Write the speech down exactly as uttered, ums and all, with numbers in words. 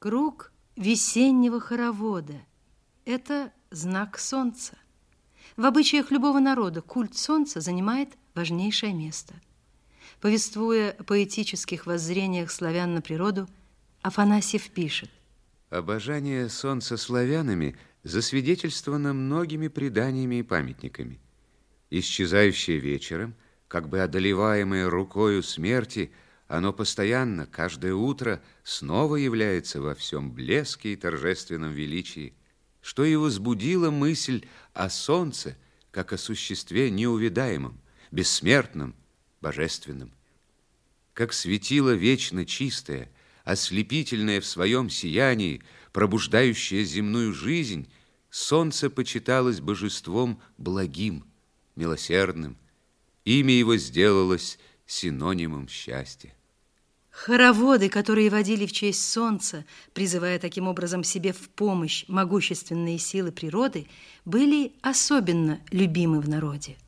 Круг весеннего хоровода – это знак солнца. В обычаях любого народа культ солнца занимает важнейшее место. Повествуя о поэтических воззрениях славян на природу, Афанасьев пишет: «Обожание солнца славянами засвидетельствовано многими преданиями и памятниками. Исчезающее вечером, как бы одолеваемое рукою смерти, оно постоянно, каждое утро, снова является во всем блеске и торжественном величии, что и возбудило мысль о солнце, как о существе неувидаемом, бессмертном, божественном. Как светило вечно чистое, ослепительное в своем сиянии, пробуждающее земную жизнь, солнце почиталось божеством благим, милосердным. Имя его сделалось синонимом счастья». Хороводы, которые водили в честь солнца, призывая таким образом себе в помощь могущественные силы природы, были особенно любимы в народе.